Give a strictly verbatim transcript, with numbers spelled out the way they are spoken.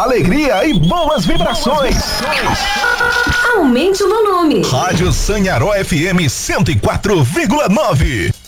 alegria e boas vibrações. Aumente o volume. Rádio Sanharó F M cento e quatro vírgula nove.